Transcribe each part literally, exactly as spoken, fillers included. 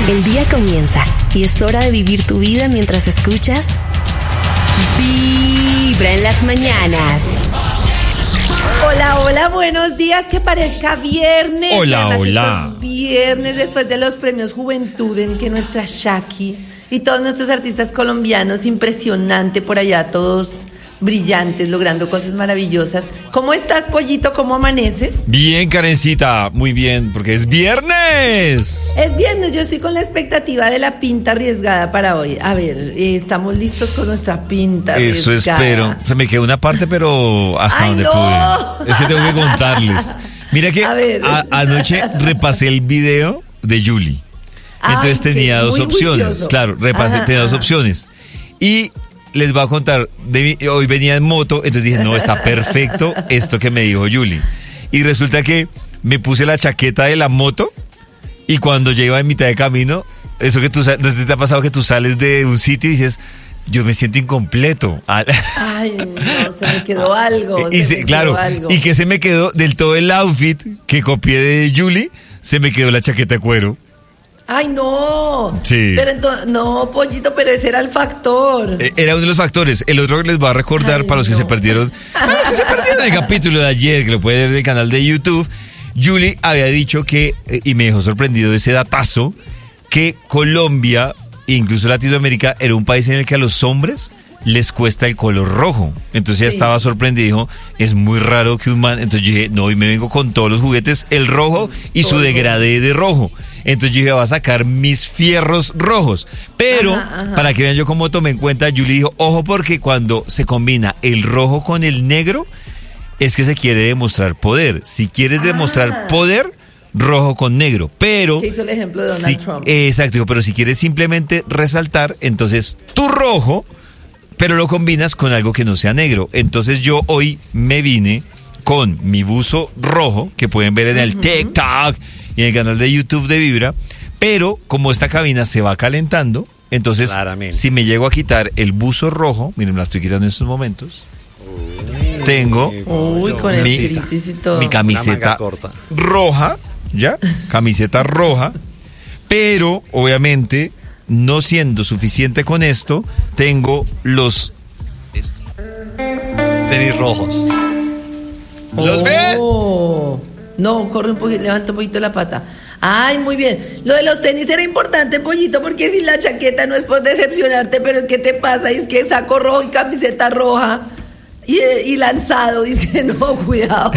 El día comienza y es hora de vivir tu vida mientras escuchas Vibra en las mañanas. Hola, hola, buenos días, que parezca viernes. Hola, Además, hola. estos viernes después de los premios Juventud en que nuestra Shaki y todos nuestros artistas colombianos, impresionante por allá, todos brillantes, logrando cosas maravillosas. ¿Cómo estás, Pollito? ¿Cómo amaneces? Bien, Karencita, muy bien, porque es viernes. Es viernes, yo estoy con la expectativa de la pinta arriesgada para hoy. A ver, eh, estamos listos con nuestra pinta Eso arriesgada. espero. Se me quedó una parte, pero hasta ¡Ay, donde no! pude. Es que tengo que contarles. Mira que A ver. a- anoche repasé el video de Julie. Entonces Ay, tenía qué- dos muy opciones. juicioso. Claro, repasé, Ajá, tenía dos ajá. opciones. Y les voy a contar, de mi- hoy venía en moto, entonces dije, no, está perfecto esto que me dijo Julie. Y resulta que me puse la chaqueta de la moto y cuando ya iba en mitad de camino, eso que tú, sa- ¿no te ha pasado que tú sales de un sitio y dices, yo me siento incompleto? Ah, Ay, no, se me quedó algo. y se se- me claro, quedó algo. y que se me quedó del todo el outfit que copié de Julie, se me quedó la chaqueta de cuero. Ay, no. Sí. Pero entonces, no, Pollito, pero ese era el factor. Eh, Era uno de los factores. El otro que les voy a recordar Ay, para los que no. se perdieron, para los que se perdieron el capítulo de ayer, que lo pueden ver en el canal de YouTube. Julie había dicho que, eh, y me dejó sorprendido ese datazo, que Colombia, incluso Latinoamérica, era un país en el que a los hombres les cuesta el color rojo. Entonces ella Sí. estaba sorprendida y dijo, es muy raro que un man... Entonces yo dije, no, hoy me vengo con todos los juguetes, el rojo y su Todo. degradé de rojo. Entonces yo dije, va a sacar mis fierros rojos. Pero, Ajá, ajá. para que vean yo cómo tomé en cuenta, Julie dijo, ojo porque cuando se combina el rojo con el negro, es que se quiere demostrar poder. Si quieres demostrar Ah. poder, rojo con negro. Pero... Que hizo el ejemplo de Donald si- Trump. eh, exacto, dijo, pero si quieres simplemente resaltar, entonces tu rojo, pero lo combinas con algo que no sea negro. Entonces yo hoy me vine con mi buzo rojo, que pueden ver en el TikTok y en el canal de YouTube de Vibra, pero como esta cabina se va calentando, entonces Claramente. si me llego a quitar el buzo rojo, miren, me la estoy quitando en estos momentos, tengo Uy, con el mi- ciritis y todo. mi Una camiseta manga corta. roja, ¿ya? Camiseta roja, pero obviamente, no siendo suficiente con esto, tengo los... esto. Tenis rojos. ¿Los ven? Oh. No, corre un poquito, levanta un poquito la pata. Ay, muy bien. Lo de los tenis era importante, Pollito, porque sin la chaqueta no es por decepcionarte, pero ¿qué te pasa? Es que saco rojo y camiseta roja y, y lanzado. Dice que no, cuidado.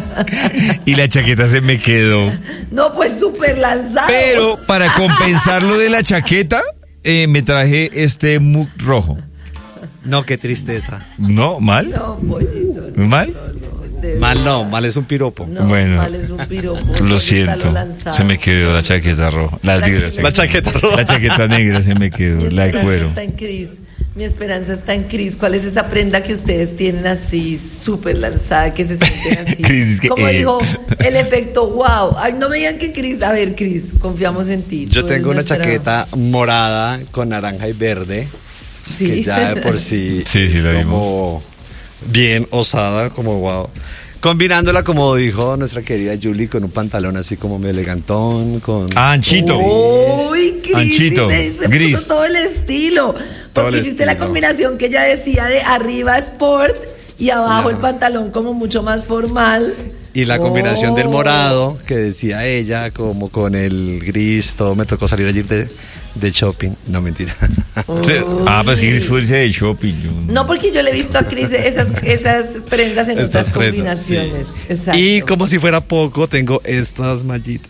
Y la chaqueta se me quedó. No, pues súper lanzado. Pero para compensar lo de la chaqueta, eh, me traje este mug rojo. No, qué tristeza. ¿No? ¿Mal? No, Pollito. no, ¿Mal? no, no, de- Mal no, mal es un piropo. No, Bueno, mal es un piropo. ¿Dónde Lo está siento. lanzado? Se me quedó la chaqueta roja. La, digo, la La chaqueta roja. La chaqueta negra se me quedó, Mi la de esperanza cuero. está en Cris. Mi esperanza está en Cris. ¿Cuál es esa prenda que ustedes tienen así, súper lanzada, que se sienten así? Cris, es que, Como eh, dijo, el efecto wow. Ay, no me digan que Cris. A ver, Cris, confiamos en ti. Yo Tú eres tengo una nuestra- chaqueta morada con naranja y verde, Sí. que ya de por sí, Sí, sí, es la como bien osada, como wow. Combinándola, como dijo nuestra querida Julie, con un pantalón así como medio elegantón, con... Ah, anchito. Uy, Cris, Anchito, se, se gris. puso todo el estilo. Porque el hiciste la estilo. combinación que ella decía de arriba sport y abajo Claro. el pantalón como mucho más formal. Y la combinación Oh. del morado, que decía ella, como con el gris, todo me tocó salir ayer de, de shopping. No, mentira. Sí. Ah, pues sí, Gris fue irse de shopping. yo no. No, porque yo le he visto a Cris esas, esas prendas en Estas otras prendas, combinaciones. sí. Exacto. Y como si fuera poco, tengo estas mallitas.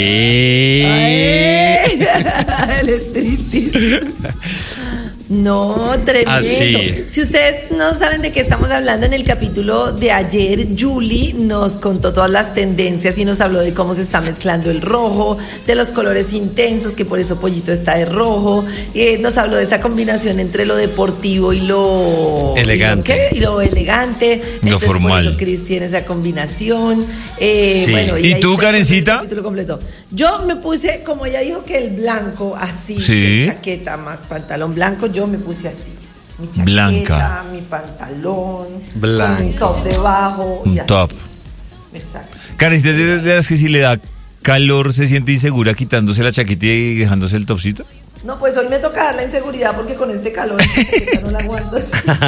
¡Ay! El striptease. No, tremendo. Así. Si ustedes no saben de qué estamos hablando, en el capítulo de ayer, Julie nos contó todas las tendencias y nos habló de cómo se está mezclando el rojo, de los colores intensos, que por eso Pollito está de rojo. Eh, nos habló de esa combinación entre lo deportivo y lo Elegante. Y lo, ¿qué? Y lo elegante. Entonces, formal. Por eso Cris tiene esa combinación. Eh, Sí. bueno, ¿Y ahí tú, está Karencita? el capítulo completo. Yo me puse, como ella dijo, que el blanco, así, Sí. chaqueta más pantalón blanco, yo me puse así. Mi chaqueta, Blanca. mi pantalón, Blanco. con un top debajo. y Un así. top. Exacto. Karencita es de de las que si le da calor se siente insegura quitándose la chaqueta y dejándose el topsito? No, pues hoy me toca dar la inseguridad porque con este calor ya no la aguanto.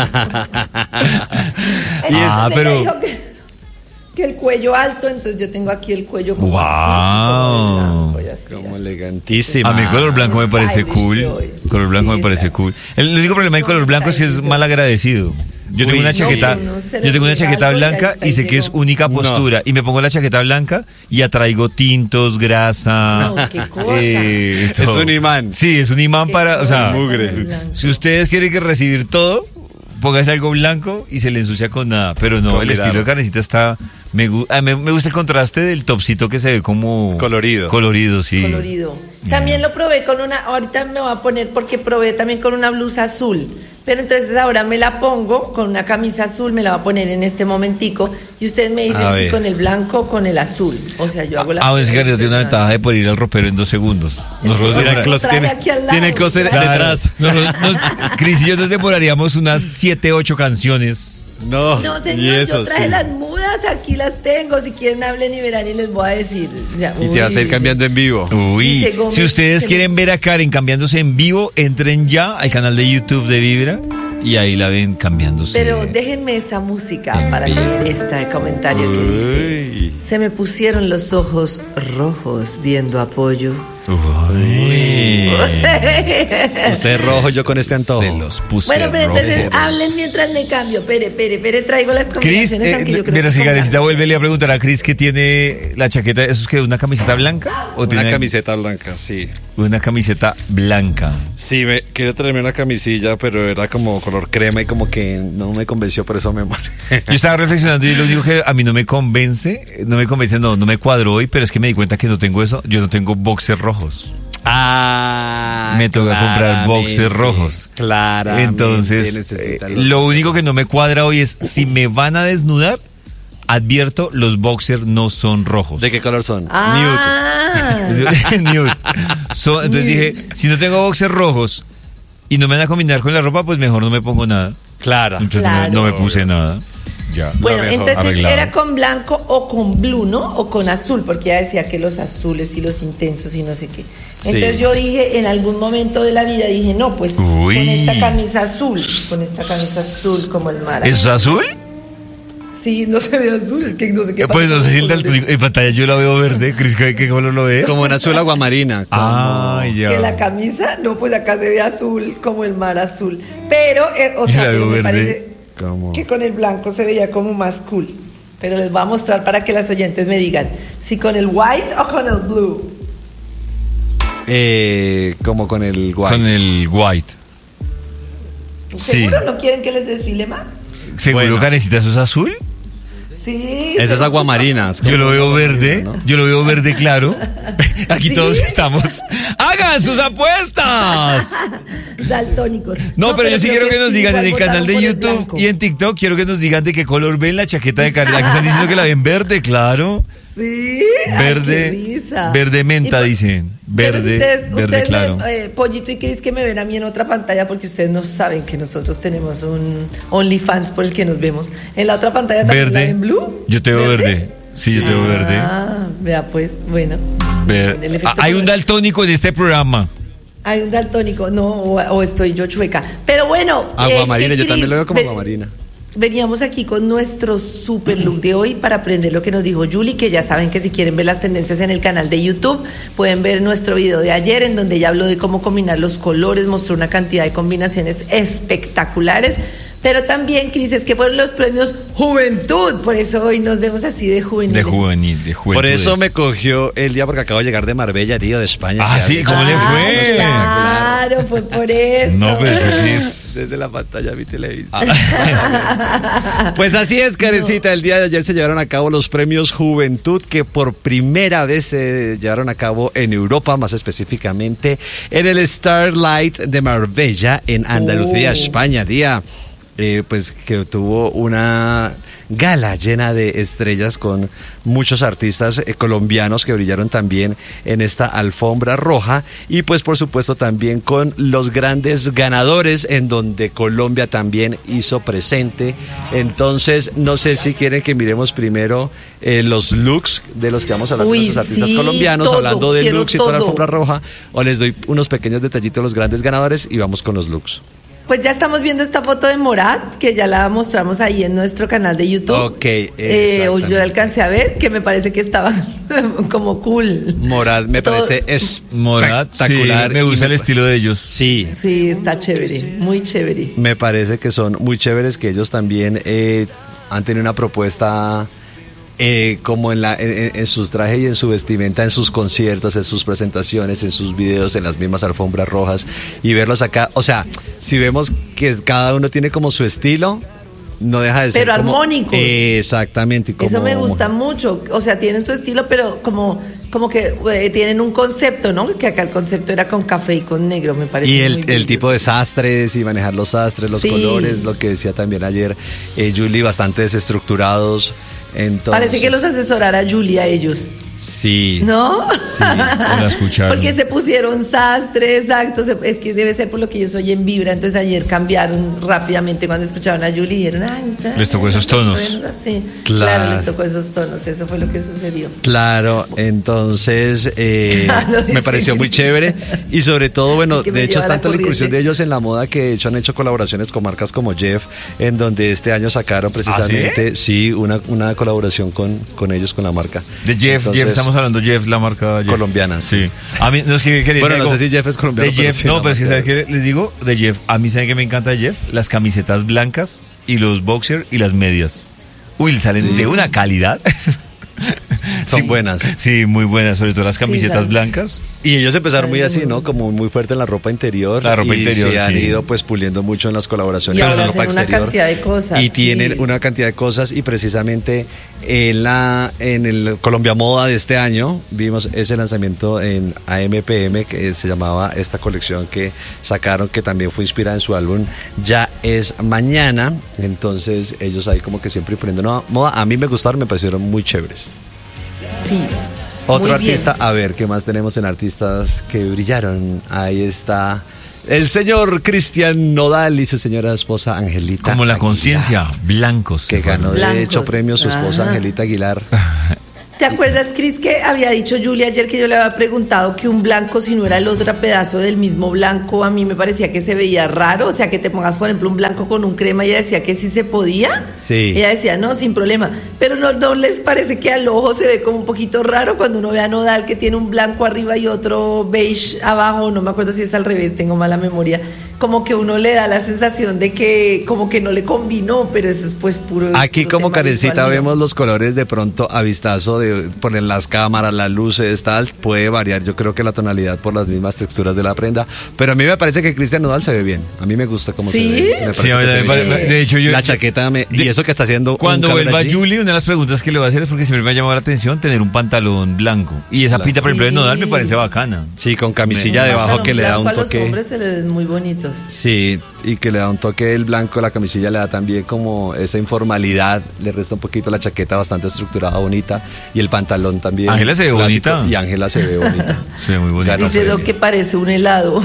Ah, pero... Que, que el cuello alto, entonces yo tengo aquí el cuello como Wow. así, como blanco y así, Como así. elegantísima. A mí el color blanco me parece Stylish cool. de hoy. Color blanco Sí, me parece está. cool. El único problema del color blanco es que es mal agradecido. Yo tengo Uy, una sí. chaqueta, No, no, se yo le tengo una pega chaqueta algo y ahí blanca está, y y sé que es llegó. única No. postura y me pongo la chaqueta blanca y atraigo tintos, grasa. No, qué cosa. eh, Es todo. un imán. Sí, es un imán Qué para, o sea, cosa mugre. con el blanco. si ustedes quieren que recibir todo, póngase algo blanco y se le ensucia con nada. Pero no, Con el mirar. estilo de Karencita está, me, gu- ah, me, me gusta el contraste del topsito que se ve como Colorido. Colorido, sí. Colorido. También lo probé con una, ahorita me voy a poner porque probé también con una blusa azul. Pero entonces ahora me la pongo con una camisa azul, me la voy a poner en este momentico y ustedes me dicen A si ver. con el blanco o con el azul. O sea, yo hago la... Ah, bueno, es que Karencita tiene una ventaja de poder ir al ropero en dos segundos. Nosotros Mira, demora- closet tiene- aquí al lado. tiene el closet Claro. detrás. Nosotros- nos- Cris y yo nos demoraríamos unas siete, ocho canciones. No, No, y señor, eso yo traje sí. las mudas, aquí las tengo. Si quieren, hablen y verán y les voy a decir. Ya, Y te vas a ir uy. cambiando en vivo. Uy, Dice Gómez, si ustedes se quieren le- ver a Karen cambiándose en vivo, entren ya al canal de YouTube de Vibra y ahí la ven cambiándose. Pero déjenme esa música En para vivo. leer este comentario que dice: Uy. se me pusieron los ojos rojos viendo apoyo. Uy. Usted es rojo, yo con este antojo. Se los puse Bueno, pero entonces rojos. hablen mientras me cambio. Pere, pere, pere, traigo las Cris, combinaciones. eh, aunque yo creo mira, que si son Karencita blancas. vuelve, le voy a preguntar a Cris que tiene la chaqueta, ¿eso es que una camiseta blanca? ¿O Una tiene camiseta blanca, sí. una camiseta blanca? Sí, me quería traerme una camisilla, pero era como color crema y como que no me convenció, por eso me muero. Yo estaba reflexionando y lo único que a mí no me convence, no me convence, no, no me cuadró hoy, pero es que me di cuenta que no tengo eso, yo no tengo boxers rojos. Ah, Me toca comprar boxers rojos. Claro. Entonces, eh, lo único que no me cuadra hoy es si me van a desnudar, advierto, los boxers no son rojos. ¿De qué color son? Ah, Nude. Son- entonces dije, si no tengo boxers rojos y no me van a combinar con la ropa, pues mejor no me pongo nada. Clara. Entonces Claro. no me puse nada. Ya. bueno, Lo mejor, entonces arreglado. era con blanco o con blue, ¿no? O con azul, porque ella decía que los azules y los intensos y no sé qué. Entonces Sí. yo dije, en algún momento de la vida, dije, no, pues Uy. con esta camisa azul, con esta camisa azul como el mar. ¿Eso es azul? Sí, no se ve azul, es que no sé qué Eh, pasa Pues no con sé si los el colores. daltónico- en pantalla yo la veo verde. Cris, ¿qué, qué color lo ve? Como en azul aguamarina. como- Ah, ya. Que la camisa, no, pues acá se ve azul, como el mar azul. Pero, eh, o Yo sea, la pero veo me verde. parece Como- que con el blanco se veía como más cool. Pero les voy a mostrar para que las oyentes me digan si con el white o con el blue. Eh, como con el white. Con el white. Sí. ¿Seguro no quieren que les desfile más? ¿Seguro, Bueno. Karencita, eso es azul? Sí. Esa es seguro. aguamarina. Yo lo veo verde, ¿no? yo lo veo verde claro. Aquí ¿Sí? todos estamos. ¡Hagan sus apuestas! Daltónicos. No, pero yo sí quiero que nos sí, digan en igual el canal votaron de por el YouTube blanco. y en TikTok, quiero que nos digan de qué color ven la chaqueta de Karen. Aquí están diciendo que la ven verde, claro. Sí. ay, Verde, qué risa. verde menta, Y por- dicen. Pero Verde, ustedes, verde ustedes claro. me- eh, Pollito y Cris, que me ven a mí en otra pantalla porque ustedes no saben que nosotros tenemos un OnlyFans por el que nos vemos. En la otra pantalla también la Verde. ven blue. Yo te veo verde. Sí, yo te veo verde. Ah, vea pues, bueno. Ver- El efecto Ah, hay un color. daltónico en este programa. Hay un daltónico, no, o, o estoy yo chueca. Pero bueno. Aguamarina, es que, yo también Cris, lo veo como ve- aguamarina. Veníamos aquí con nuestro super look de hoy para aprender lo que nos dijo Julie, que ya saben que si quieren ver las tendencias en el canal de YouTube, pueden ver nuestro video de ayer en donde ella habló de cómo combinar los colores, mostró una cantidad de combinaciones espectaculares. Pero también, Cris, es que fueron los premios Juventud, por eso hoy nos vemos así de juveniles. De juvenil, de juventud. Por eso me cogió el día porque acabo de llegar de Marbella, tío, de España. Ah, que sí, hablé- ¿cómo le Ah, fue? Claro, fue por eso. No, pero eso sí es- Desde la pantalla de mi televisión. Pues así es, Karencita. El día de ayer se llevaron a cabo los premios Juventud que por primera vez se llevaron a cabo en Europa, más específicamente en el Starlight de Marbella, en Andalucía, Oh. España, día. Eh, pues que tuvo una gala llena de estrellas con muchos artistas eh, colombianos que brillaron también en esta alfombra roja y pues por supuesto también con los grandes ganadores en donde Colombia también hizo presente. Entonces no sé si quieren que miremos primero eh, los looks de los que vamos a hablar Uy, de los artistas sí, colombianos, todo, hablando de quiero looks y toda la todo. alfombra roja, o les doy unos pequeños detallitos de los grandes ganadores y vamos con los looks. Pues ya estamos viendo esta foto de Morat, que ya la mostramos ahí en nuestro canal de YouTube. Ok, eh, o yo la alcancé a ver, que me parece que estaba como cool. Morat me Todo- parece es Morat, espectacular. sí, me gusta y el estilo de ellos. Sí, Sí, está chévere, muy chévere. me parece que son muy chéveres, que ellos también eh, han tenido una propuesta eh, como en, la, en, en sus trajes y en su vestimenta, en sus conciertos, en sus presentaciones, en sus videos, en las mismas alfombras rojas y verlos acá. O sea, si vemos que cada uno tiene como su estilo, no deja de ser Pero como- armónicos. Eh, exactamente. y como- Eso me gusta mucho, o sea, tienen su estilo, pero como, como que eh, tienen un concepto, ¿no? Que acá el concepto era con café y con negro, me parece. Y muy el, bello. el tipo de sastres y manejar los sastres, los Sí. colores, lo que decía también ayer eh, Julie, bastante desestructurados. Entonces, Parece que los asesorara Julia a ellos, Sí. ¿no? Sí, o la escucharon. Porque se pusieron sastres, exacto, se- es que debe ser por lo que yo soy en Vibra, entonces ayer cambiaron rápidamente cuando escucharon a Julie y dijeron, ay, o sea, Les tocó esos tonos. bueno, así. Claro. Claro, les tocó esos tonos, eso fue lo que sucedió. Claro, entonces eh, Lo dice me pareció muy chévere y sobre todo, bueno, Que me de hecho es lleva la tanto la incursión corriente. de ellos en la moda que de hecho han hecho colaboraciones con marcas como Jeff, en donde este año sacaron precisamente, sí, una, una colaboración con, con ellos, con la marca. De Jeff, Entonces, Jeff, estamos hablando Jeff, la marca Jeff. Colombiana, sí. Sí. A mí, no es que quería Bueno, decir no algo sé si Jeff es colombiano, De pero Jeff, sí, no, la pero es que marca ¿sabes qué les digo? De Jeff, a mí ¿saben qué me encanta de Jeff? Las camisetas blancas y los boxers y las medias. Uy, salen Sí. de una calidad. Son Sí, buenas. Sí, muy buenas, sobre todo las camisetas salen. blancas. Y ellos empezaron muy Ay, así, muy ¿no? bueno. Como muy fuerte en la ropa interior. La ropa y interior, se han sí. ido pues puliendo mucho en las colaboraciones Y con ahora la ropa hacen una exterior. cantidad de cosas, Y sí. tienen una cantidad de cosas y precisamente en la en el Colombia Moda de este año vimos ese lanzamiento en A M P M que se llamaba esta colección que sacaron, que también fue inspirada en su álbum Ya es Mañana. Entonces ellos ahí como que siempre poniendo nueva moda. A mí me gustaron, me parecieron muy chéveres. Sí. Otro muy bien. artista, a ver, ¿qué más tenemos en artistas que brillaron? Ahí está el señor Cristian Nodal y su señora esposa Angelita Como la Aguilar, conciencia, blancos. que ganó de Blancos. hecho premio su esposa Ajá. Angelita Aguilar. ¿Te acuerdas, Cris, que había dicho Julia ayer que yo le había preguntado que un blanco, si no era el otro pedazo del mismo blanco, a mí me parecía que se veía raro? O sea, que te pongas, por ejemplo, un blanco con un crema y ella decía que sí se podía. Sí. Ella decía, no, sin problema. Pero no, ¿no les parece que al ojo se ve como un poquito raro cuando uno ve a Nodal que tiene un blanco arriba y otro beige abajo? No me acuerdo si es al revés, tengo mala memoria. Como que uno le da la sensación de que como que no le combinó, pero eso es pues puro... Aquí puro como tema Karencita visual, ¿no? vemos los colores de pronto a vistazo de poner las cámaras, las luces, tal, puede variar yo creo que la tonalidad por las mismas texturas de la prenda, pero a mí me parece que Cristian Nodal se ve bien, a mí me gusta cómo ¿Sí? se ve. Me parece Sí, a mí que se me ve parece- chévere. de hecho, yo- la chaqueta me- y de- eso que está haciendo un Cuando calor vuelva allí. Julie, una de las preguntas que le voy a hacer es porque siempre me ha llamado la atención tener un pantalón blanco. Y esa Claro. pinta, por ejemplo, de Sí. Nodal me parece bacana. Sí, con camisilla Un debajo pantalón que le da blanco un a los toque. hombres se le ven muy bonitos. Sí, y que le da un toque el blanco, la camisilla le da también como esa informalidad, le resta un poquito la chaqueta bastante estructurada, bonita, y el pantalón también. Ángela se ve clásico, bonita. Y Ángela se ve bonita. Se ve muy bonita. Gana Dice fue Doc bien. que parece un helado.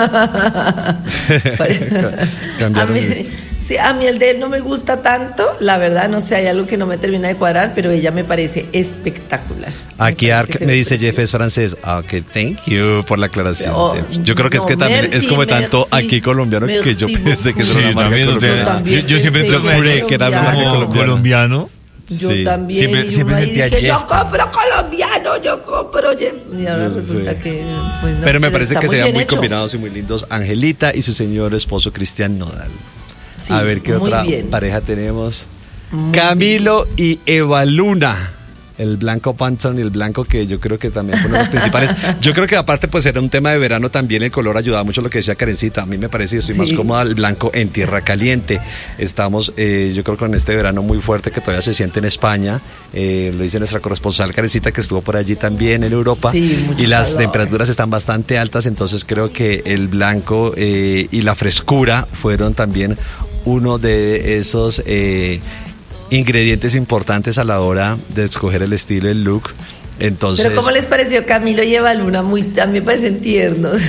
Pare- a, Cambiaron mí, el- sí, a mí el de él no me gusta tanto, la verdad, no sé, hay algo que no me termina de cuadrar, pero ella me parece espectacular. Aquí Me parece Arc que se me ve dice Jeff es precioso. francés. Ah, ok, thank you por la aclaración. Oh, Jeff. Yo creo que es no, que también es merci, como tanto merci, aquí colombiano que yo merci pensé que Sí, era una marca también, usted- colombiana. también yo, yo siempre pensé tuve que juré era que era colombiano. como colombiano. colombiano. Yo Sí. también. Siempre- y siempre uno ahí sentía dice, Jeff. yo compro colombiano, yo compro Jeff. Y ahora Sí, resulta sí. que. pues, no, Pero me parece está que se vean bien muy hecho. combinados y muy lindos Angelita y su señor esposo Cristian Nodal. Sí, A ver qué muy otra bien. pareja tenemos. Muy Camilo y Eva Luna. El blanco Pantone y el blanco que yo creo que también fue uno de los principales. Yo creo que aparte pues era un tema de verano también, el color ayudaba mucho a lo que decía Karencita. A mí me parece que estoy más Sí. cómoda el blanco en tierra caliente. Estamos eh, yo creo con este verano muy fuerte que todavía se siente en España. Eh, lo dice nuestra corresponsal Karencita que estuvo por allí también en Europa. Sí, mucho y las calor. temperaturas están bastante altas, entonces creo que el blanco eh, y la frescura fueron también uno de esos... Eh, ingredientes importantes a la hora de escoger el estilo, el look. Entonces, pero ¿cómo les pareció Camilo y Eva Luna? Muy, a mí me parecen tiernos.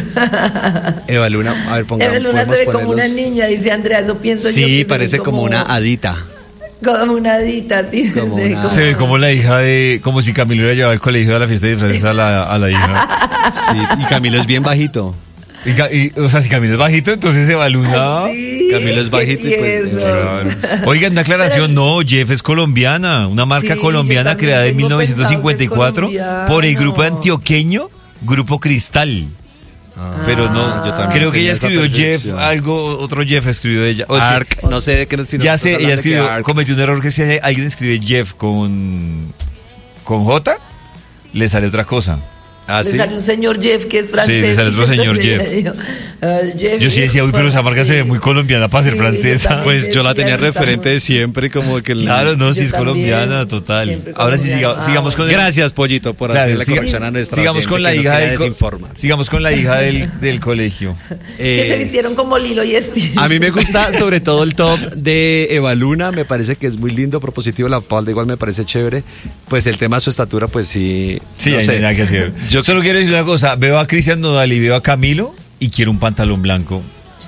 Eva Luna, a ver, pongamos. Eva Luna se ve como una niña, dice Andrea, eso pienso yo. Sí, parece como, como una hadita. Como una hadita, sí. Como se, una... como... se ve como la hija de, como si Camilo hubiera llevado al colegio a la fiesta de disfraces a la, a la hija. Sí, y Camilo es bien bajito. Y, y, o sea, si Camilo es bajito, entonces Eva Luna. Sí, Camilo es bajito y pues. Claro. Oigan, una aclaración, no, Jeff es colombiana, una marca Sí, colombiana creada en mil novecientos cincuenta y cuatro por el grupo antioqueño Grupo Cristal. Ah, pero no, yo también creo que ella tenía esa escribió Jeff, percepción. algo, otro Jeff escribió ella. O sea, Arc, no sé de qué nos si ya nos sé, estás ella hablando que escribió, Arc. cometió un error que si alguien escribe Jeff con, con J, le sale otra cosa. Ah, le sí. sale un señor Jeff que es francés. Sí, le sale otro señor Entonces, Jeff. digo, uh, Jeff. Yo sí decía, uy, pero esa marca sí. se ve muy colombiana para ser Sí, francesa. yo también Pues yo la decía, tenía está referente muy- de siempre, como que el- Claro, no, Yo sí es también, colombiana, total. siempre Ahora sí, colombiana. siga- Ah, sigamos con el- Gracias, Pollito, por Claro, hacer la siga- corrección a nuestra sigamos con oyente la que nos hija quería del co- desinformar. sigamos con la hija del, del colegio. Que se Eh, vistieron como Lilo y Stitch. A mí me gusta sobre todo el top de Eva Luna, me parece que es muy lindo, propositivo, la falda igual me parece chévere. Pues el tema de su estatura, pues sí. Sí, no hay sé. nada que hacer. Yo Solo quiero decir una cosa, veo a Cristian Nodal y veo a Camilo y quiero un pantalón blanco.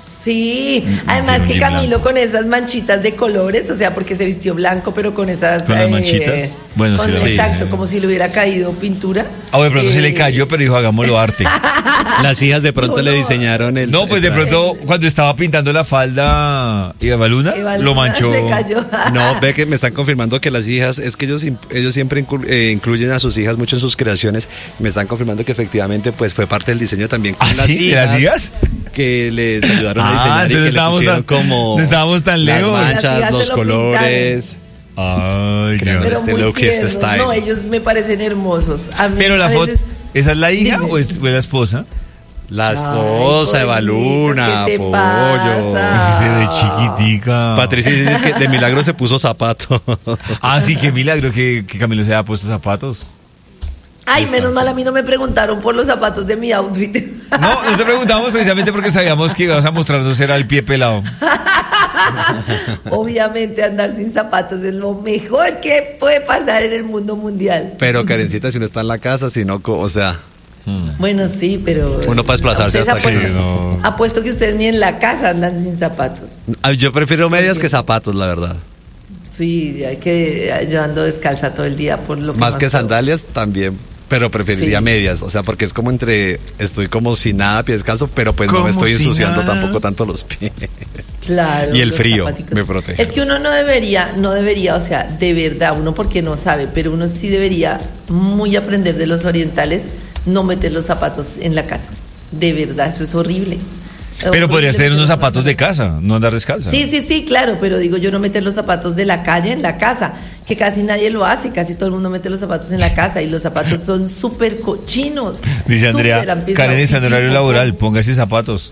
Sí, Mm, además un que jean Camilo blanco. con esas manchitas de colores, o sea, porque se vistió blanco, pero con esas... ¿Con las manchitas? Bueno, con- sí, la- exacto, sí. como si le hubiera caído pintura. Ah, de pronto se le Eh, cayó, pero dijo, hagámoslo arte. Las hijas de pronto No, le no. diseñaron el. No, pues de el- pronto cuando estaba pintando la falda Eva Luna, Eva lo Luna manchó. se cayó. No, ve que me están confirmando que las hijas, es que ellos im- ellos siempre inclu- eh, incluyen a sus hijas mucho en sus creaciones. Me están confirmando que efectivamente pues fue parte del diseño también con ¿Ah, las sí? ¿De hijas, las hijas? que les ayudaron a Ah, diseñar y entonces que le estábamos pusieron tan- como no estábamos tan las lejos. Las manchas, hijas los se lo colores. Ay, Creando ya. Pero este muy look y este tiernos. style. No, ellos me parecen hermosos. A mí Pero la a foto, veces- ¿esa es la hija Dime. o es, o es la esposa? La Ay, esposa, Eva Pollito, Luna, ¿qué te pollo. pasa? Es que se ve chiquitica. Patricia dice que de milagro se puso zapato. Ah, sí, qué milagro que, que Camilo se haya puesto zapatos. Ay, menos mal a mí no me preguntaron por los zapatos de mi outfit. No, no te preguntamos precisamente porque sabíamos que ibas a mostrarnos era el pie pelado. Obviamente andar sin zapatos es lo mejor que puede pasar en el mundo mundial. Pero Karencita, si no está en la casa, si no, co- o sea, Bueno, sí, pero... Uno para desplazarse ustedes hasta que- apuesto, Sí, no. apuesto que ustedes ni en la casa andan sin zapatos. ah, yo prefiero medias que zapatos, la verdad. Sí, hay que... Yo ando descalza todo el día por lo que Más que puedo. sandalias también, pero preferiría Sí. medias, o sea, porque es como entre, estoy como sin nada, pie descalzo, pero pues no Como me estoy sin ensuciando nada. tampoco tanto los pies. Claro. Y el los frío zapaticos. me protege. Es que uno no debería, no debería, o sea, de verdad, uno porque no sabe, pero uno sí debería muy aprender de los orientales, no meter los zapatos en la casa. De verdad, eso es horrible. Pero Horrible podrías tener meter unos los zapatos de casa, no andar descalza. Sí, sí, sí, claro, pero digo yo no meter los zapatos de la calle en la casa, que casi nadie lo hace, casi todo el mundo mete los zapatos en la casa y los zapatos son súper cochinos. Dice Andrea, súper, han Karen pisado está en pipí, horario popó. laboral, póngase zapatos.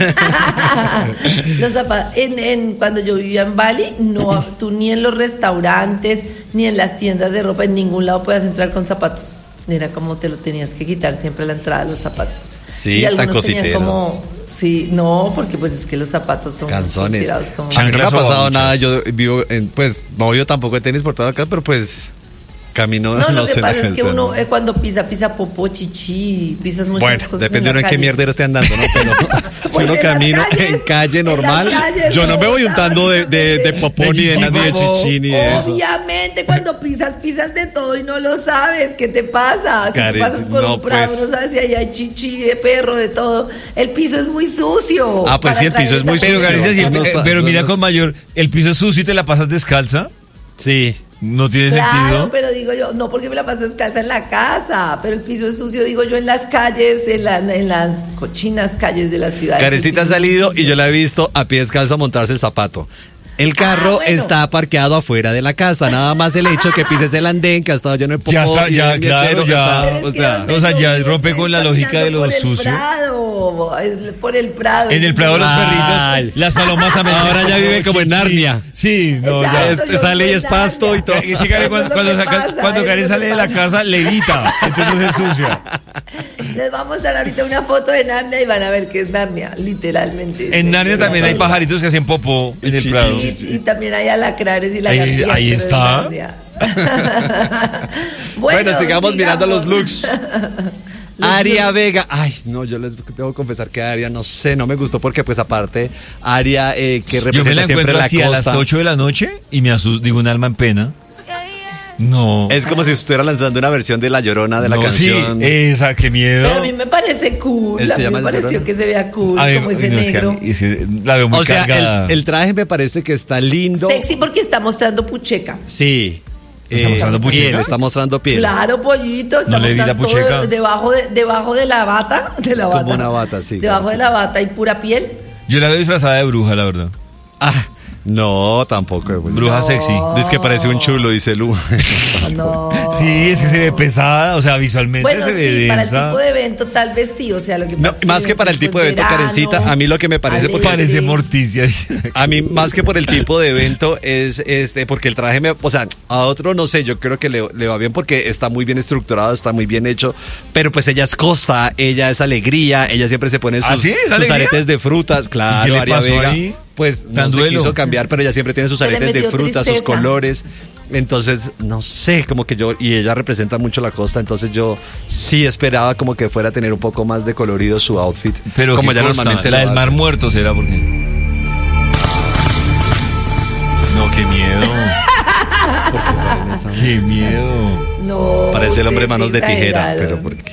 Los zapatos, en, en, cuando yo vivía en Bali, no, tú ni en los restaurantes, ni en las tiendas de ropa, en ningún lado podías entrar con zapatos. Era como te lo tenías que quitar siempre a la entrada de los zapatos. Sí, y tan algunos tenían cositeros. como, sí, no, porque pues es que los zapatos son Canzones. considerados como... A mí no me ha Chanclas o pasado babuchas. nada, yo vivo en, pues, no, yo tampoco he tenis por toda acá, pero pues, camino, No, no, lo que sé la pasa es que canción. uno eh, cuando pisa, pisa popó, chichi, pisas muchas Bueno, cosas. depende de la uno en qué calle. mierdero esté andando, ¿no? Pero si Pues uno en las camina calles, en calle en las normal, calles, yo no me voy no, untando de, de, de popó de ni de, chichi, ni de popó. chichi ni de eso. Obviamente, cuando pisas, pisas de todo y no lo sabes. ¿Qué te pasa? Si Karen, tú pasas por no, un prado, pues. no sabes si ahí hay chichi, de perro, de todo. El piso es muy sucio. Ah, pues para sí, el piso traer es muy esa Pero, sucio. Karen, sí, Eso no eh, está- pero eso mira no con es- mayor, el piso es sucio y te la pasas descalza, Sí. no tiene Claro, sentido. pero digo yo, no porque me la paso descalza en la casa, pero el piso es sucio, digo yo, en las calles, en, la- en las cochinas calles de la ciudad. Karencita ha salido y yo la he visto a pie descalzo a montarse el zapato. El carro Ah, bueno. está parqueado afuera de la casa, nada más el hecho que pises el andén, que ha estado lleno de popó. Ya está, y ya, el claro, mierdero ya. está- Pero es o que sea, donde o sea, yo ya vivo, rompe está con la lógica de lo por el sucio. Prado, es por el Prado. En el Prado los Ay. perritos, las palomas también. Ahora ya viven como en Narnia. Sí, no, Exacto, ya. es- yo esa ley soy es pasto y todo. Es que Karen, cuando, Eso es lo cuando que saca- pasa, cuando eso Karen es lo sale que de la pasa. casa, levita, entonces es sucia. Les vamos a mostrar ahorita una foto de Narnia y van a ver que es Narnia, literalmente. En Narnia también hay pajaritos que hacen popó en el Sí, prado. Sí, y también hay alacranes y Ahí- lagartijas. ahí pero es está. Narnia. Bueno, sigamos mirando los looks. Los Aria looks. Vega, ay, no, yo les debo confesar que Aria, no sé, no me gustó porque pues aparte, Aria eh, que Yo me representa la siempre encuentro la así a las costa. ocho de la noche y me asusto, digo, un alma en pena. No. Es como si estuviera lanzando una versión de La Llorona de la No, canción. Sí, esa, qué miedo. Pero a mí me parece cool, Él a se mí llama me pareció Llorona. que se vea cool, A mí- como ese no, es que a negro. mí- es que la veo muy O sea, cargada. el, el traje me parece que está lindo. Sexy porque está mostrando pucheca. Sí. ¿Está Eh, mostrando piel, pucheca? está mostrando piel. Claro, pollito, está No le vi la mostrando pucheca. todo debajo de, debajo de la bata, de la Es bata. como una bata, sí, Debajo claro, de sí. la bata hay pura piel. Yo la veo disfrazada de bruja, la verdad. Ah, no, tampoco. güey. Bruja sexy. Dice que parece un chulo, dice Lu. No. Sí, es que se ve pesada, o sea, visualmente Bueno, se ve sí, para el densa. tipo de evento tal vez sí, o sea, lo que No, pasa es más que para el tipo de evento, Karencita, a mí lo que me parece, porque Parece Morticia. a mí más que por el tipo de evento es este porque el traje me, o sea, a otro no sé, yo creo que le, le va bien porque está muy bien estructurado, está muy bien hecho, pero pues ella es costa, ella es alegría, ella siempre se pone sus, ¿Ah, sí? ¿Es sus alegría? aretes de frutas, ¿Y claro, qué le Aria pasó Vega, ahí? pues no Tan se duelo. quiso cambiar, pero ella siempre tiene sus Se le aretes de metió frutas, sus tristeza. colores. Entonces, no sé, como que yo, y ella representa mucho la costa, entonces yo sí esperaba como que fuera a tener un poco más de colorido su outfit, Pero como ¿qué ya costa? normalmente La lo del Mar hace. Muerto será porque. No, qué miedo. Qué miedo. No. Parece el hombre ustedes manos de tijera, exageraron. pero ¿por qué?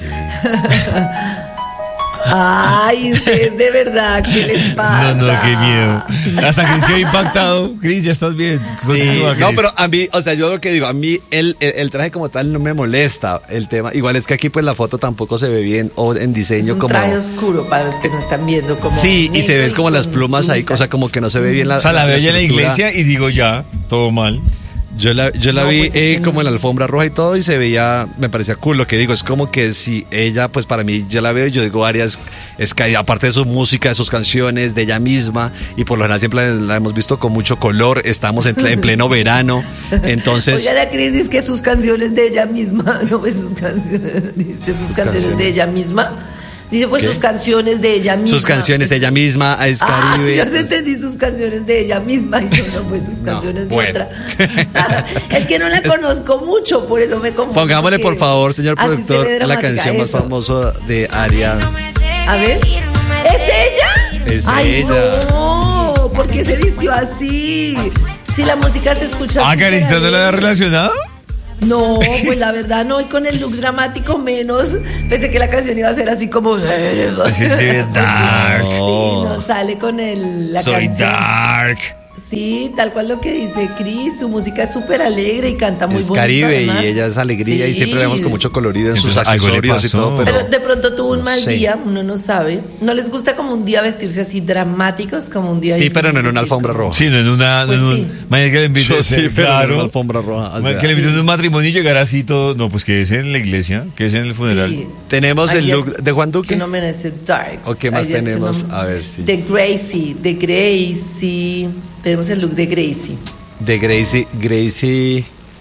Ay, ustedes de verdad, ¿qué les pasa? No, no, qué miedo. Hasta Cris quedó impactado. Cris, ya estás bien. Continúa, No, Cris. pero a mí, o sea, yo lo que digo, a mí el, el, el traje como tal no me molesta el tema. Igual es que aquí pues la foto tampoco se ve bien o en Es diseño un como... traje oscuro para los que no están viendo. Como Sí, y se negro ven como las con plumas ahí, puntas. cosa como que no se ve bien la... O sea, la veo ya en la estructura. iglesia y digo ya, todo mal. Yo la, yo la No, vi pues es eh, que como no. en la alfombra roja y todo y se veía, me parecía cool. Lo que digo es como que si ella, pues para mí, yo la veo y yo digo, Arias, es que aparte de su música, de sus canciones, de ella misma, y por lo general siempre la, la hemos visto con mucho color, estamos en, en pleno verano, entonces... Oiga, la Cris dice que sus canciones de ella misma, no pues sus canciones, dice sus, Sus canciones, canciones. de ella misma. Dice pues ¿Qué? sus canciones de ella misma. Sus canciones, ella misma, es Ah, Caribe. yo se entendí sus canciones de ella misma y yo no, pues sus No, canciones de bueno. otra. Ah, es que no la conozco mucho, por eso me confundo. Pongámosle, por porque favor, señor así se productor, ve la dramática canción más eso. famosa de Aria. A ver, ¿es ella? Es Ay, ella. no, ¿por qué se vistió así? Si la música se escucha. Ah, súper Karencita, ¿no la había alegre. relacionado? No, pues la verdad no, y con el look dramático menos. Pensé que la canción iba a ser así como. Así se ve dark. Sí, no sale con el, la Soy canción. dark. Sí, tal cual lo que dice Cris, su música es súper alegre y canta muy Es bonito. Caribe además. y ella es alegría y Sí. siempre vemos con mucho colorido en sus Entonces, algo le accesorios y pasó. todo, pero... Pero de pronto tuvo un no mal sé. día, uno no sabe. ¿No les gusta como un día vestirse así dramáticos, como un día Sí, pero no en difícil, una alfombra como- roja. Sí, no en una. no Pues en un, sí. Mañana que le inviten Yo sí, pero claro. en una alfombra roja. o Mañana sea. que le inviten a un matrimonio y llegar así todo. No, pues que es en la iglesia, que es en el funeral. Sí. Tenemos Hay el días look de Juan que Duque. no merece darks. ¿O qué más Hay días que tenemos? no- A ver, sí. De Gracie, de Gracie. Tenemos el look de Gracie. De Gracie. Gracie.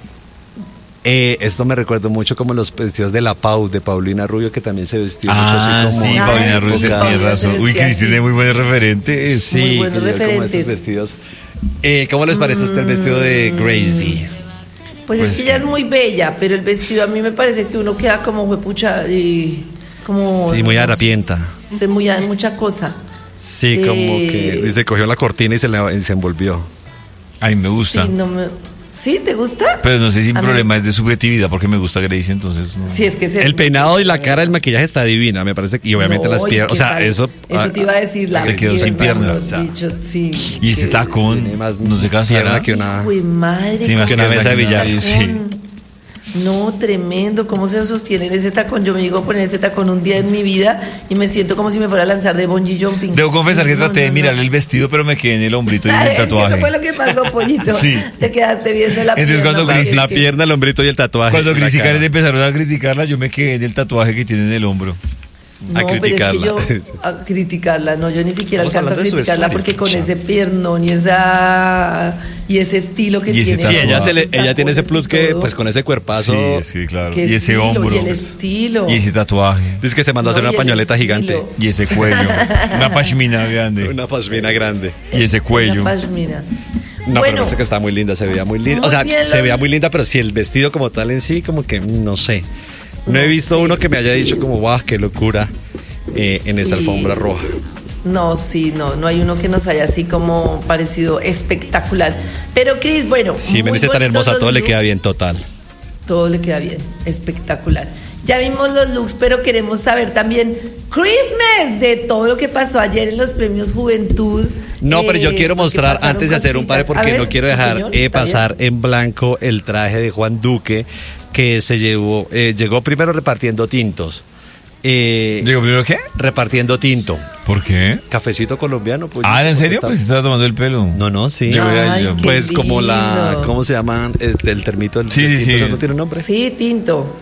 Eh, esto me recuerdo mucho como los vestidos de la Pau, de Paulina Rubio, que también se vestió mucho Ah, así como. sí, Ah, Paulina sí, Ruiz sí, tiene Paulina razón. se Uy, vestía Cris tiene así. muy buenos referentes. Sí, Muy buenos que lleva como referentes. esos vestidos. Eh, ¿Cómo les parece a usted el vestido de Gracie? Pues, Pues es que que- ella es muy bella, pero el vestido a mí me parece que uno queda como huepucha y como. Sí, muy no harapienta. sé, muy a- mucha cosa. Sí, como Eh, que se cogió la cortina y se, le, y se envolvió. A mí me gusta. Sí, no me- ¿Sí? ¿Te gusta? Pero no sé si el A mí- problema es de subjetividad porque me gusta Gracie, entonces. No. Sí, es que se- El peinado y la cara, el maquillaje está divina, me parece. Y obviamente No, las y piernas. O qué sea, tal- eso. Eso te iba a decir. La Se quedó sin piernas, mejor o sea. dicho, sí, Y ese que- tacón Tiene más no se pierna cansará. que una. Uy, madre. Tiene más ¿cómo que una se mesa de llama billar. ese Sí. tacón? No, tremendo. ¿Cómo se sostiene en ese tacón? Yo me digo poner ese tacón un día en mi vida y me siento como si me fuera a lanzar de bungee jumping. Debo confesar que No, traté no, de no. mirarle el vestido, pero me quedé en el hombrito y en Ay, el es que tatuaje. eso fue lo que pasó, pollito. Sí. Te quedaste viendo la Entonces, pierna. cuando porque Cris- es La que- pierna, el hombrito y el tatuaje. Cuando en la Cris y cara. Karen empezaron a criticarla, yo me quedé en el tatuaje que tiene en el hombro. No, a pero criticarla. es que yo, a criticarla, no, yo ni siquiera Estamos alcanzo a hablando de su criticarla vestuario. porque con Sí. ese piernón y esa y ese estilo que Y ese tiene. Sí, ella, tatuaje. se le- esos ella tiene ese tacones plus y que, todo. pues con ese cuerpazo, Sí, sí, claro. Qué Y ese estilo, hombro. y el estilo. Y ese tatuaje. dice que se mandó a hacer No, una y el pañoleta estilo. gigante. Y ese cuello. Una pashmina grande. Una pasmina grande. Y ese cuello. Una pashmina. No, bueno, pero parece que está muy linda, se veía muy linda. Muy O sea, bien, se lo- veía muy linda, pero si el vestido como tal en sí, como que mm, no sé. No he No visto sé, uno que me haya sí. dicho como, wow, qué locura eh, en esa Sí. alfombra roja. No, sí, no, no hay uno que nos haya así como parecido espectacular. Pero Cris, bueno, muy Jiménez es tan bonitos hermosa, los todo le queda looks. bien, total. Todo le queda bien, espectacular. Ya vimos los looks, pero queremos saber también Christmas de todo lo que pasó ayer en los premios Juventud. No, pero yo eh, quiero porque mostrar, pasaron antes de hacer un par, cositas. porque A ver, no quiero sí, dejar señor, eh, está bien. pasar en blanco el traje de Juan Duque, que se llevó, eh, llegó primero repartiendo tintos. Eh, Digo, ¿primero qué? repartiendo tinto. ¿por qué? Cafecito colombiano. Pues, Ah, ¿en serio? está- Porque se estaba tomando el pelo. No, no, sí. Yo voy a- Ay, yo- qué Pues como la, lindo. ¿cómo se llama? Este, el termito del Sí, del sí, tinto, sí. ¿eso no tiene nombre? Sí, tinto.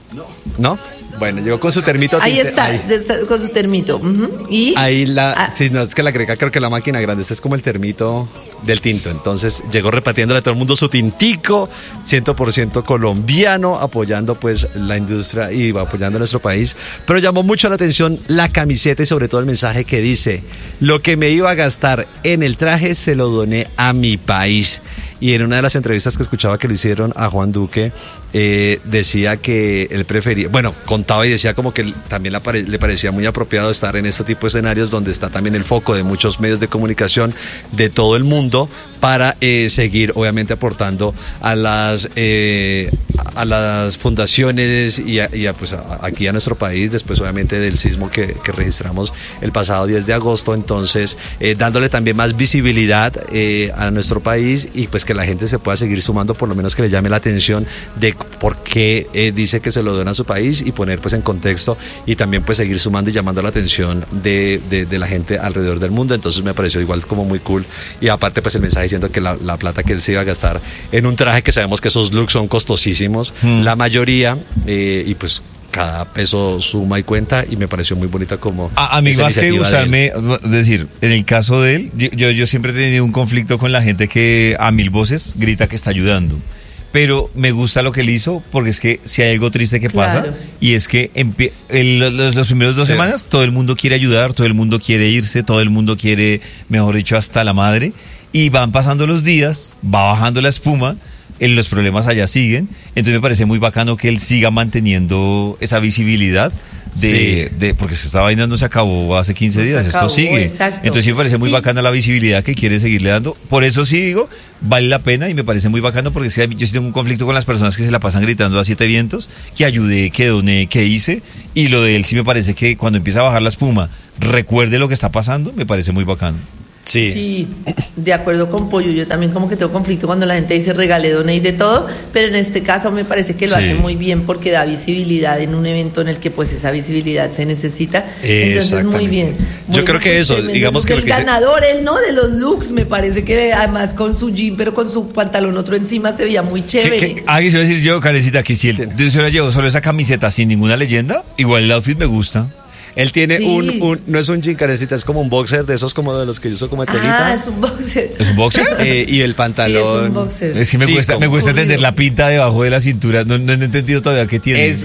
¿No? Bueno, llegó con su termito. Ahí tinte- está, Ahí, está con su termito. Ujú. Y ahí la, Ah, sí, no, es que la greca creo que la máquina grande, este es como el termito del tinto. Entonces llegó repartiéndole a todo el mundo su tintico, cien por ciento colombiano, apoyando pues la industria y apoyando a nuestro país. Pero llamó mucho la atención la camiseta y sobre todo el mensaje que dice, lo que me iba a gastar en el traje se lo doné a mi país. Y en una de las entrevistas que escuchaba que le hicieron a Juan Duque, eh, decía que él prefería, bueno, contaba y decía como que él también le, pare- le parecía muy apropiado estar en este tipo de escenarios donde está también el foco de muchos medios de comunicación de todo el mundo para eh, seguir obviamente aportando a las eh, a las fundaciones y, a, y a, pues a- aquí a nuestro país después obviamente del sismo que, que registramos el pasado diez de agosto, entonces eh, dándole también más visibilidad eh, a nuestro país y pues que la gente se pueda seguir sumando, por lo menos que le llame la atención de por qué eh, dice que se lo dona a su país y poner pues en contexto y también pues seguir sumando y llamando la atención de, de, de la gente alrededor del mundo. Entonces me pareció igual como muy cool y aparte pues el mensaje diciendo que la, la plata que él se iba a gastar en un traje, que sabemos que esos looks son costosísimos, Hmm. la mayoría, eh, y pues cada peso suma y cuenta y me pareció muy bonita como A, a mí esa más que iniciativa de él. gustarme, es decir, en el caso de él, yo- yo, yo siempre he tenido un conflicto con la gente que a mil voces grita que está ayudando. Pero me gusta lo que él hizo porque es que si hay algo triste que pasa Claro. y es que empie- el- los, los primeros dos Sí. semanas todo el mundo quiere ayudar, todo el mundo quiere irse, todo el mundo quiere, mejor dicho, hasta la madre y van pasando los días, va bajando la espuma, eh, los problemas allá siguen, entonces me parece muy bacano que él siga manteniendo esa visibilidad de, Sí. de porque esta vaina no se acabó hace quince No se días, acabó, esto sigue. exacto. Entonces sí me parece muy Sí. bacana la visibilidad que quiere seguirle dando. Por eso sí digo, vale la pena y me parece muy bacano porque sí, yo sí tengo un conflicto con las personas que se la pasan gritando a siete vientos, que ayudé, que doné, que hice. Y lo de él sí me parece que cuando empieza a bajar la espuma, recuerde lo que está pasando, me parece muy bacano. Sí. Sí, de acuerdo con Pollo. Yo también como que tengo conflicto cuando la gente dice regale, doné y de todo, pero en este caso me parece que lo Sí. hace muy bien porque da visibilidad en un evento en el que pues esa visibilidad se necesita. Entonces muy bien. Yo creo que pues, eso, tremendo digamos look. que lo el que dice- ganador, él, ¿no? De los looks, me parece que además con su jean, pero con su pantalón otro encima se veía muy ¿Qué, chévere. qué, ah, quisiera decir yo, Karencita, que si él yo se la llevo solo esa camiseta sin ninguna leyenda, igual el outfit me gusta. Él tiene Sí. un, un, no es un jean carecita, es como un boxer de esos como de los que yo uso como telita. Ah, es un boxer. ¿Es un boxer? Eh, y el pantalón. Sí, es un boxer. Es que me Sí, cuesta, me como- cuesta entender la pinta debajo de la cintura, no, no he entendido todavía qué tiene. Es